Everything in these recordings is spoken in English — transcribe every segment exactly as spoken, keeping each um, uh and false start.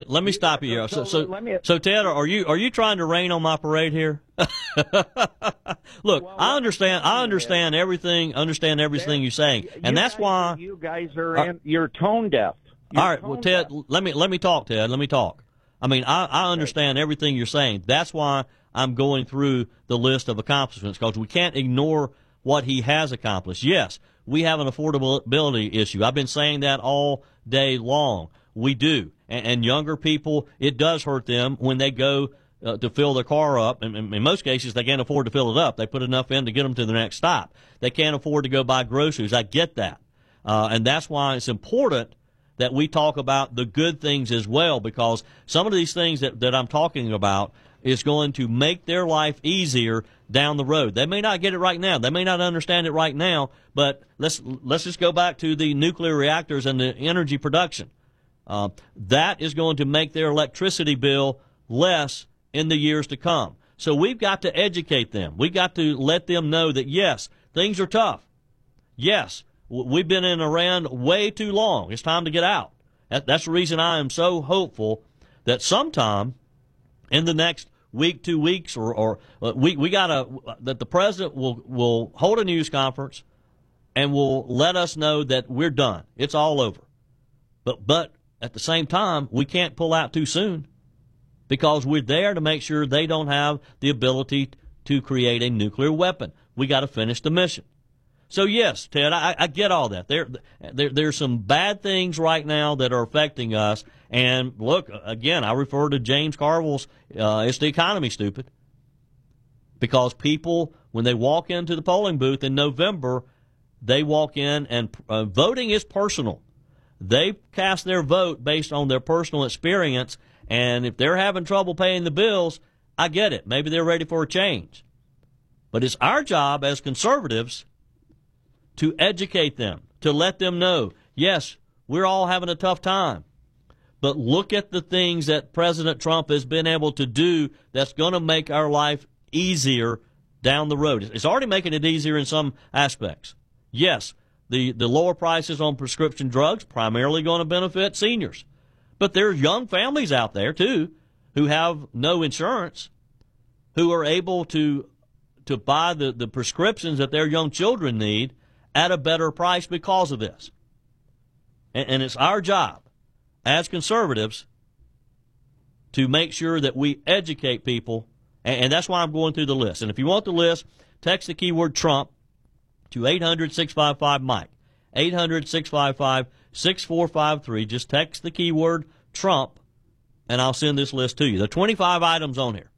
Ted, let me stop you here. So, so, let me, so Ted, are you are you trying to rain on my parade here? Look, well, I understand. I understand everything. Understand everything you're saying, and that's guys, why you guys are uh, in, you're tone deaf. You're all right. Well, Ted, deaf. let me let me talk, Ted. Let me talk. I mean, I, I understand everything you're saying. That's why I'm going through the list of accomplishments, because we can't ignore what he has accomplished. Yes, we have an affordability issue. I've been saying that all day long. We do. And, and younger people, it does hurt them when they go uh, to fill their car up. And, and in most cases, they can't afford to fill it up. They put enough in to get them to the next stop. They can't afford to go buy groceries. I get that. Uh, and that's why it's important that we talk about the good things as well, because some of these things that, that I'm talking about is going to make their life easier down the road. They may not get it right now. They may not understand it right now, but let's let's just go back to the nuclear reactors and the energy production. Uh, that is going to make their electricity bill less in the years to come. So we've got to educate them. We've got to let them know that, yes, things are tough. Yes, we've been in Iran way too long. It's time to get out. That, that's the reason I am so hopeful that sometime in the next week, two weeks, or, or uh, we we got to that the president will will hold a news conference and will let us know that we're done. It's all over. But but at the same time, we can't pull out too soon, because we're there to make sure they don't have the ability to create a nuclear weapon. We got to finish the mission. So, yes, Ted, I, I get all that. There, there, there's some bad things right now that are affecting us. And, look, again, I refer to James Carville's, uh, it's the economy, stupid. Because people, when they walk into the polling booth in November, they walk in and uh, voting is personal. They cast their vote based on their personal experience. And if they're having trouble paying the bills, I get it. Maybe they're ready for a change. But it's our job as conservatives to educate them, to let them know, yes, we're all having a tough time, but look at the things that President Trump has been able to do that's going to make our life easier down the road. It's already making it easier in some aspects. Yes, the, the lower prices on prescription drugs primarily going to benefit seniors, but there's young families out there, too, who have no insurance, who are able to to buy the, the prescriptions that their young children need at a better price because of this. And, and it's our job as conservatives to make sure that we educate people, and, and that's why I'm going through the list. And if you want the list, text the keyword Trump to eight hundred, six five five, Mike. eight hundred, six five five, six four five three. Just text the keyword Trump, and I'll send this list to you. There are twenty-five items on here.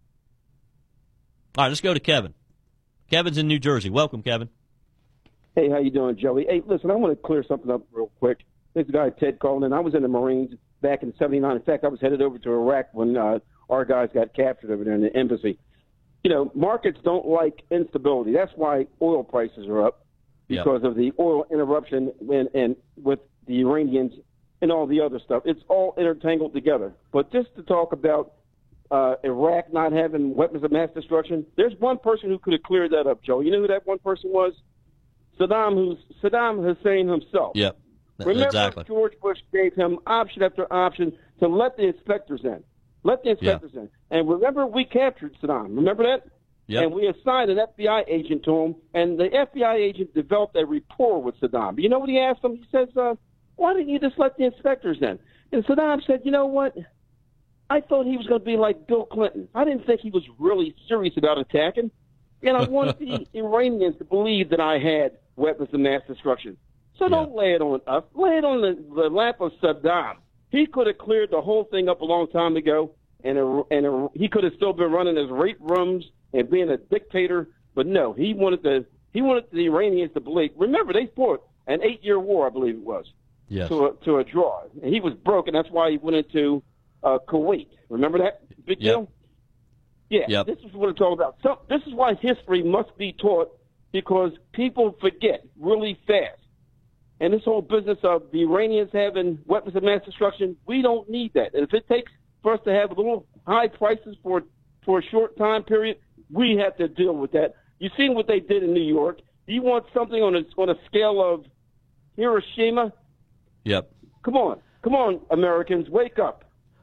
All right, let's go to Kevin. Kevin's in New Jersey. Welcome, Kevin. Hey, how you doing, Joey? Hey, listen, I want to clear something up real quick. This guy, Ted Colin, I was in the Marines back in seventy-nine. In fact, I was headed over to Iraq when uh, our guys got captured over there in the embassy. You know, markets don't like instability. That's why oil prices are up, because yep. of the oil interruption and, and with the Iranians and all the other stuff. It's all intertangled together. But just to talk about uh, Iraq not having weapons of mass destruction, there's one person who could have cleared that up, Joe. You know who that one person was? Saddam, who's Saddam Hussein himself. Yep, Remember, exactly. George Bush gave him option after option to let the inspectors in. Let the inspectors yeah. in. And remember, we captured Saddam. Remember that? Yep. And we assigned an F B I agent to him, and the F B I agent developed a rapport with Saddam. You know what he asked him? He says, uh, why didn't you just let the inspectors in? And Saddam said, you know what? I thought he was going to be like Bill Clinton. I didn't think he was really serious about attacking. And I wanted the Iranians to believe that I had weapons of mass destruction. So don't yeah. lay it on us. Lay it on the, the lap of Saddam. He could have cleared the whole thing up a long time ago, and a, and a, he could have still been running his rape rooms and being a dictator. But no, he wanted the he wanted the Iranians to believe. Remember, they fought an eight-year war, I believe it was, yes. to a, to a draw. And he was broke, and that's why he went into uh, Kuwait. Remember that big yep. deal? Yeah, yep. This is what it's all about. So this is why history must be taught, because people forget really fast. And this whole business of the Iranians having weapons of mass destruction, we don't need that. And if it takes for us to have little high prices for for a short time period, we have to deal with that. You've seen what they did in New York. Do you want something on a, on a scale of Hiroshima? Yep. Come on. Come on, Americans, wake up.